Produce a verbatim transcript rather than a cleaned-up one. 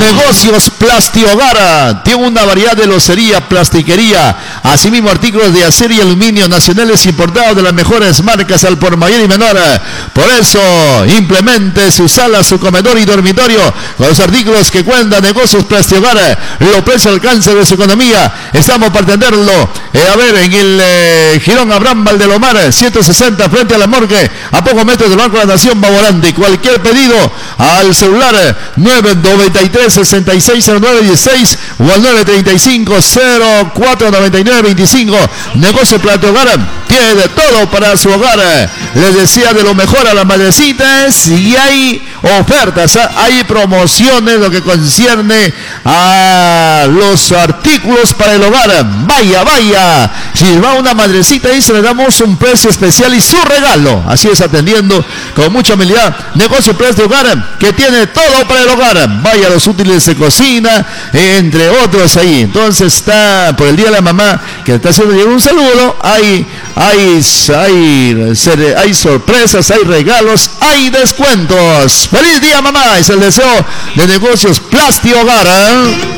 Negocios Plasti Hogar tiene una variedad de locería, plastiquería, asimismo artículos de acero y aluminio nacionales importados de las mejores marcas al por mayor y menor. Por eso, implemente su sala, su comedor y dormitorio con los artículos que cuenta Negocios Plasti Hogar. Lo precio al alcance de su economía. Estamos para atenderlo. Eh, a ver, en el eh, Girón Abraham Valdelomar, ciento sesenta, frente a la morgue, a pocos metros del Banco de la Nación Baborante. Cualquier pedido al celular nueve noventa y tres, sesenta y seis, cero nueve dieciséis o al nueve treinta y cinco, cero cuatro noventa y nueve veinticinco. Negocio Plasti Hogar tiene de todo para su hogar. Les decía, de lo mejor a las madrecitas, y hay ofertas, hay promociones, lo que concierne a los artículos para el hogar. Vaya, vaya, si va una madrecita y se le damos un precio especial y su regalo. Así es, atendiendo con mucha humildad Negocio Plasti Hogar, que tiene todo para el hogar. Vaya, los útiles de cocina, entre otros ahí. Entonces está por el Día de la Mamá, que está haciendo llegar un saludo. Hay, hay, hay, hay sorpresas, hay regalos, hay descuentos. ¡Feliz día, mamá! Es el deseo de Negocios Plasti Hogar, ¿eh?